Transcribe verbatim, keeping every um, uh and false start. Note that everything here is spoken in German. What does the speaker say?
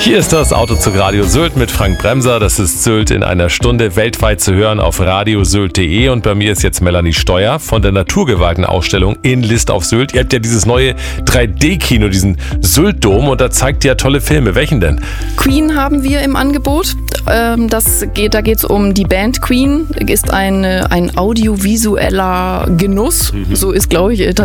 Hier ist das Auto zu Radio Sylt mit Frank Bremser. Das ist Sylt in einer Stunde, weltweit zu hören auf radiosylt punkt de. Und bei mir ist jetzt Melanie Steuer von der naturgewagten Ausstellung in List auf Sylt. Ihr habt ja dieses neue drei D Kino, diesen Sylt-Dom, und da zeigt ihr ja tolle Filme. Welchen denn? Queen haben wir im Angebot. Das geht, da geht es um die Band Queen. Ist ein, ein audiovisueller Genuss. Mhm. So ist, glaube ich,